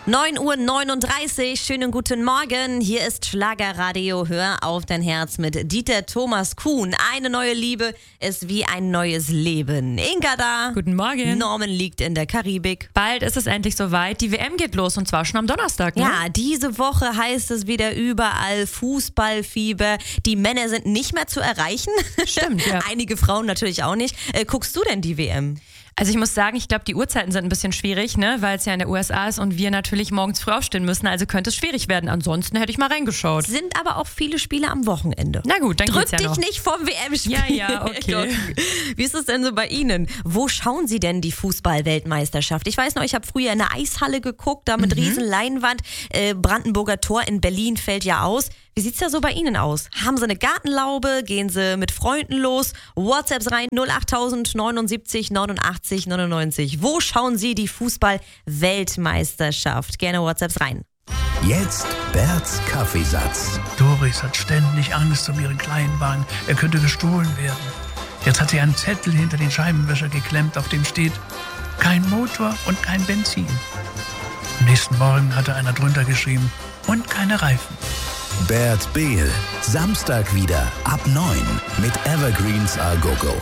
9:39 Uhr, schönen guten Morgen. Hier ist Schlagerradio, hör auf dein Herz mit Dieter Thomas Kuhn. Eine neue Liebe ist wie ein neues Leben. Inga da. Guten Morgen. Norman liegt in der Karibik. Bald ist es endlich soweit. Die WM geht los und zwar schon am Donnerstag, ne? Ja, diese Woche heißt es wieder überall Fußballfieber. Die Männer sind nicht mehr zu erreichen. Stimmt, ja. Einige Frauen natürlich auch nicht. Guckst du denn die WM? Also ich muss sagen, ich glaube, die Uhrzeiten sind ein bisschen schwierig, ne, weil es ja in der USA ist und wir natürlich morgens früh aufstehen müssen, also könnte es schwierig werden. Ansonsten hätte ich mal reingeschaut. Sind aber auch viele Spiele am Wochenende. Na gut, dann Drück geht's ja dich noch. nicht vom WM-Spiel. Ja, okay. Wie ist es denn so bei Ihnen? Wo schauen Sie denn die Fußball-Weltmeisterschaft? Ich weiß noch, ich habe früher in der Eishalle geguckt, da mit riesen Leinwand. Brandenburger Tor in Berlin fällt ja aus. Wie sieht's da so bei Ihnen aus? Haben Sie eine Gartenlaube? Gehen Sie mit Freunden los? WhatsApps rein 08000 79 89 99. Wo schauen Sie die Fußball-Weltmeisterschaft? Gerne WhatsApps rein. Jetzt Berts Kaffeesatz. Doris hat ständig Angst um ihren Kleinwagen. Er könnte gestohlen werden. Jetzt hat sie einen Zettel hinter den Scheibenwischer geklemmt, auf dem steht: kein Motor und kein Benzin. Am nächsten Morgen hatte einer drunter geschrieben: und keine Reifen. Bert Behl. Samstag wieder ab 9 mit Evergreens A Go Go.